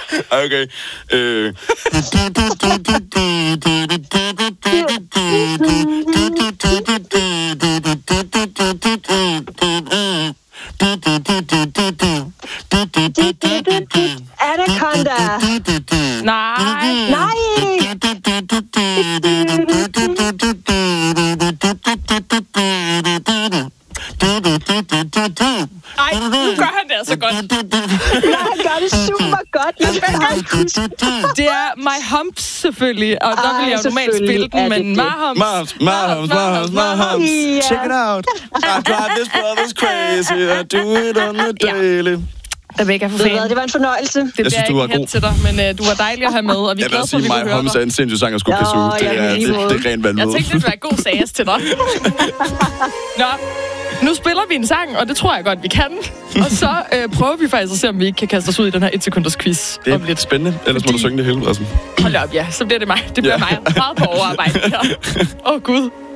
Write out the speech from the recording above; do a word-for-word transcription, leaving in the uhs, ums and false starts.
Okay. Øh. Anaconda. Nej. Nej. Ej, nu gør han det altså godt. Nej, han gør det super godt. Jeg skal godt. Det er My Humps selvfølgelig, og der vil jeg jo normalt spille den, men My Humps. My humps, my humps, my humps, my humps. Yeah. Check it out. I drive this brother's crazy. I do it on the daily. Rebecca, for Ved du fan. hvad, det var en fornøjelse. Det Jeg bliver synes, du ikke var hen god. til dig, men uh, du var dejlig at have med, og vi er Jeg glade vil for, at sige, vi My kunne høre Humps dig. er en sindssyg sang at skulle Nå, kasse ud. Det jeg er, vil lige det, måde. det er rent Jeg vanvid. tænkte, det var en god sagas til dig. Nå, nu spiller vi en sang, og det tror jeg godt, vi kan. Og så øh, prøver vi faktisk at se, om vi ikke kan kaste os ud i den her et sekunders quiz Det om er lidt. spændende. Ellers må du synge det hele, Rasmus. Hold op, ja. Så bliver det mig. Det bliver Ja. mig. Meget på overarbejde her. Åh, oh, Gud.